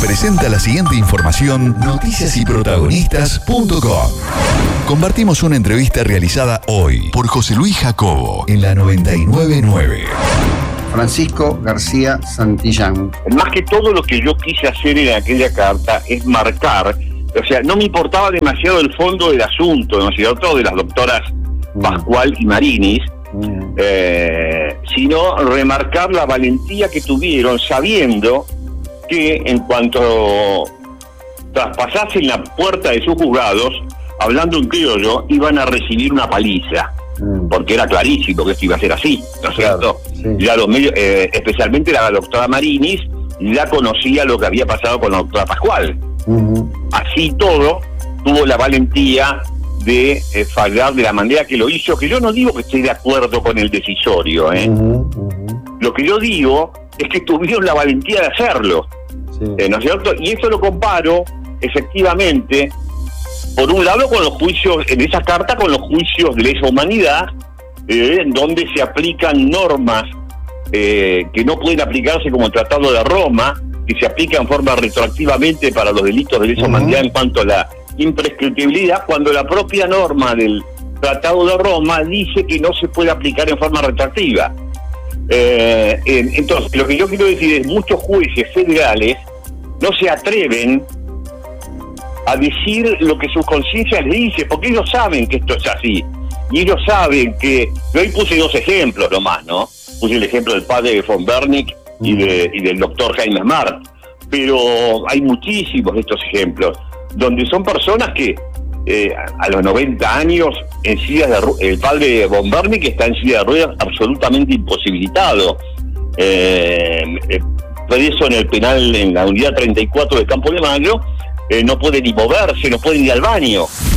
presenta la siguiente información noticiasyprotagonistas.com. Compartimos una entrevista realizada hoy por José Luis Jacobo en la 999. Francisco García Santillán. Más que todo lo que yo quise hacer en aquella carta es marcar, o sea, no me importaba demasiado el fondo del asunto, ¿no es cierto?, de las doctoras Pascual y Marinis, sino remarcar la valentía que tuvieron sabiendo que en cuanto traspasasen la puerta de sus juzgados, hablando en criollo, iban a recibir una paliza, porque era clarísimo que esto iba a ser así, ¿no es cierto? Sí. Ya los medios, especialmente la doctora Marinis, ya conocía lo que había pasado con la doctora Pascual. Así todo, tuvo la valentía de fallar de la manera que lo hizo, que yo no digo que esté de acuerdo con el decisorio, Lo que yo digo es que tuvieron la valentía de hacerlo, ¿no es cierto? Y eso lo comparo, efectivamente, por un lado con los juicios, en esa carta, con los juicios de lesa humanidad, en donde se aplican normas que no pueden aplicarse como el Tratado de Roma, que se aplican en forma retroactivamente para los delitos de lesa humanidad en cuanto a la imprescriptibilidad, cuando la propia norma del Tratado de Roma dice que no se puede aplicar en forma retroactiva. Entonces, lo que yo quiero decir es, muchos jueces federales no se atreven a decir lo que sus conciencias les dice, porque ellos saben que esto es así, y ellos saben que... Yo ahí puse dos ejemplos nomás, ¿no? Puse el ejemplo del padre de von Bernick y del doctor Jaime Smart, pero hay muchísimos de estos ejemplos, donde son personas que a los 90 años, en sillas de ruedas, el padre de von Bernick está en silla de ruedas absolutamente imposibilitado, preso en el penal, en la unidad 34 de Campo de Mayo, no puede ni moverse, no puede ir al baño.